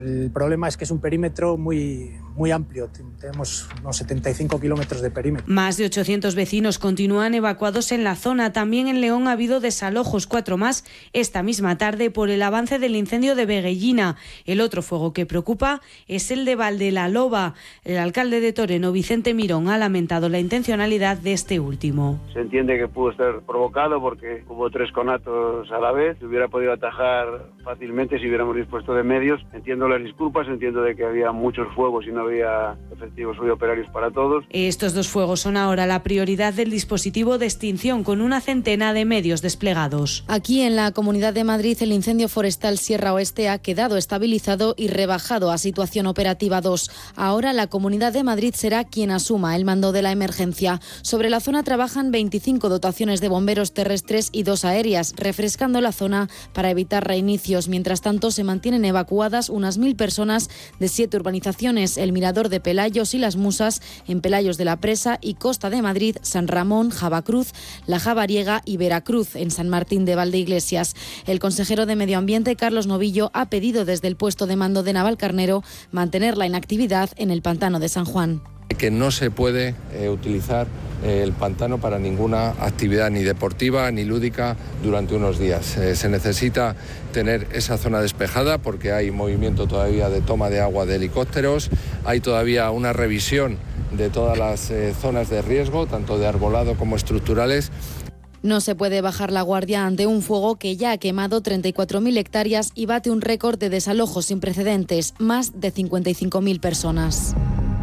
El problema es que es un perímetro muy amplio, tenemos unos 75 kilómetros de perímetro. Más de 800 vecinos continúan evacuados en la zona. También en León ha habido desalojos, 4 más esta misma tarde por el avance del incendio de Veguellina. El otro fuego que preocupa es el de Valdelaloba. El alcalde de Toreno, Vicente Mirón, ha lamentado la intencionalidad de este último. Se entiende que pudo estar provocado porque hubo 3 conatos a la vez. Se hubiera podido atajar fácilmente si hubiéramos dispuesto de medios. Entiendo las disculpas, entiendo de que había muchos fuegos y no había efectivos y operarios para todos. Estos 2 fuegos son ahora la prioridad del dispositivo de extinción, con una centena de medios desplegados. Aquí en la Comunidad de Madrid, el incendio forestal Sierra Oeste ha quedado estabilizado y rebajado a situación operativa 2. Ahora la Comunidad de Madrid será quien asuma el mando de la emergencia. Sobre la zona trabajan 25 dotaciones de bomberos terrestres y 2 aéreas, refrescando la zona para evitar reinicios. Mientras tanto, se mantienen evacuadas unas 1000 personas de 7 urbanizaciones, el Mirador de Pelayos y Las Musas, en Pelayos de la Presa y Costa de Madrid, San Ramón, Javacruz, La Javariega y Veracruz, en San Martín de Valdeiglesias. El consejero de Medio Ambiente, Carlos Novillo, ha pedido desde el puesto de mando de Navalcarnero mantener la inactividad en el pantano de San Juan. Que no se puede utilizar el pantano para ninguna actividad ni deportiva ni lúdica durante unos días. Se necesita tener esa zona despejada porque hay movimiento todavía de toma de agua de helicópteros, hay todavía una revisión de todas las zonas de riesgo, tanto de arbolado como estructurales. No se puede bajar la guardia ante un fuego que ya ha quemado 34.000 hectáreas y bate un récord de desalojos sin precedentes, más de 55.000 personas.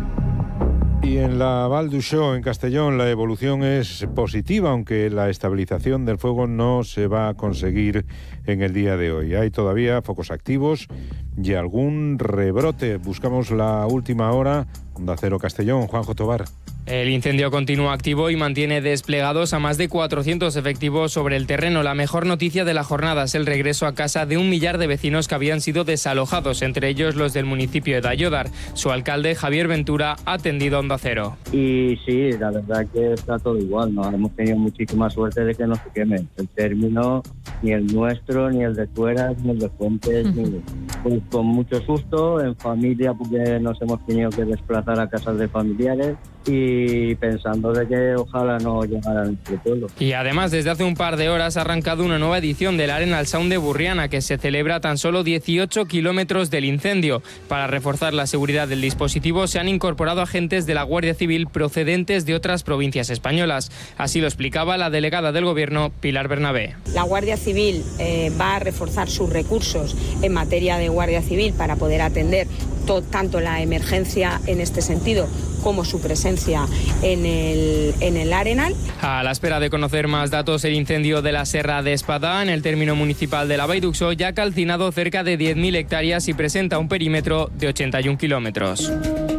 Y en la Val d'Uixó, en Castellón, la evolución es positiva, aunque la estabilización del fuego no se va a conseguir en el día de hoy. Hay todavía focos activos y algún rebrote. Buscamos la última hora. Onda Cero Castellón, Juanjo Tobar. El incendio continúa activo y mantiene desplegados a más de 400 efectivos sobre el terreno. La mejor noticia de la jornada es el regreso a casa de 1 millar de vecinos que habían sido desalojados, entre ellos los del municipio de Ayódar. Su alcalde, Javier Ventura, ha atendido a Onda Cero. Y sí, la verdad que está todo igual, ¿no? Hemos tenido muchísima suerte de que no se queme el término, ni el nuestro, ni el de Tueras, ni el de Fuentes, pues con mucho susto, en familia, porque nos hemos tenido que desplazar a casas de familiares y pensando de que ojalá no llegara a nuestro pueblo. Y además, desde hace un par de horas ha arrancado una nueva edición del Arenal Sound de Burriana, que se celebra a tan solo 18 kilómetros del incendio. Para reforzar la seguridad del dispositivo se han incorporado agentes de la Guardia Civil procedentes de otras provincias españolas. Así lo explicaba la delegada del Gobierno, Pilar Bernabé. La Guardia Civil va a reforzar sus recursos en materia de Guardia Civil para poder atender tanto la emergencia en este sentido como su presencia en el Arenal. A la espera de conocer más datos, el incendio de la Serra de Espadá, en el término municipal de la Vall d'Uixó, ya ha calcinado cerca de 10.000 hectáreas y presenta un perímetro de 81 kilómetros.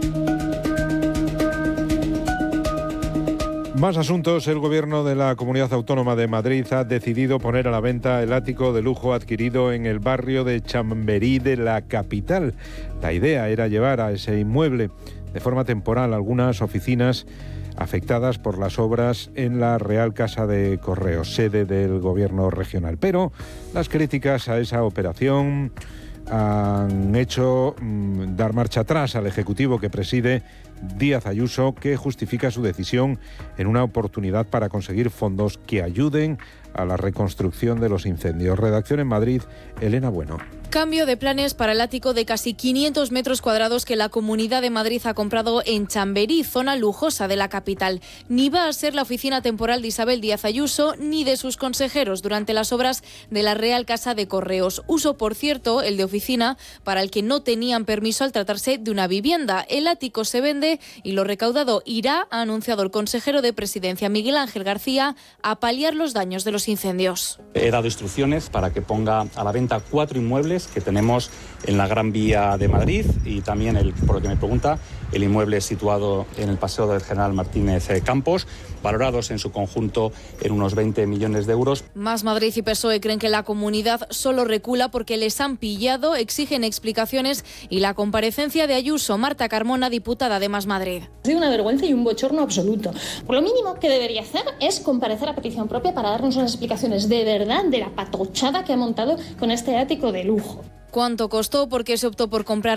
Más asuntos. El Gobierno de la Comunidad Autónoma de Madrid ha decidido poner a la venta el ático de lujo adquirido en el barrio de Chamberí de la capital. La idea era llevar a ese inmueble de forma temporal algunas oficinas afectadas por las obras en la Real Casa de Correos, sede del Gobierno regional. Pero las críticas a esa operación han hecho dar marcha atrás al Ejecutivo que preside Díaz Ayuso, que justifica su decisión en una oportunidad para conseguir fondos que ayuden a la reconstrucción de los incendios. Redacción en Madrid, Elena Bueno. Cambio de planes para el ático de casi 500 metros cuadrados que la Comunidad de Madrid ha comprado en Chamberí, zona lujosa de la capital. Ni va a ser la oficina temporal de Isabel Díaz Ayuso ni de sus consejeros durante las obras de la Real Casa de Correos. Uso, por cierto, el de oficina, para el que no tenían permiso al tratarse de una vivienda. El ático se vende y lo recaudado irá, ha anunciado el consejero de Presidencia, Miguel Ángel García, a paliar los daños de los incendios. He dado instrucciones para que ponga a la venta 4 inmuebles que tenemos en la Gran Vía de Madrid y también, por lo que me pregunta, el inmueble situado en el Paseo del General Martínez Campos, valorados en su conjunto en unos 20 millones de euros. Más Madrid y PSOE creen que la comunidad solo recula porque les han pillado, exigen explicaciones y la comparecencia de Ayuso. Marta Carmona, diputada de Más Madrid. Ha sido una vergüenza y un bochorno absoluto. Por lo mínimo que debería hacer es comparecer a petición propia para darnos unas explicaciones de verdad de la patochada que ha montado con este ático de lujo. ¿Cuánto costó? ¿Por qué se optó por comprar